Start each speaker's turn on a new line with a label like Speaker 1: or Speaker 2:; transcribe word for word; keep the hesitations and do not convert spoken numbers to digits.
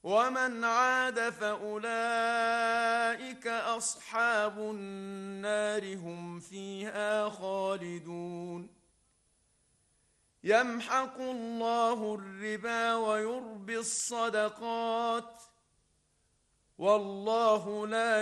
Speaker 1: ومن عاد فأولئك أصحاب النار هم فيها خالدون يمحق الله الربا ويربي الصدقات والله لا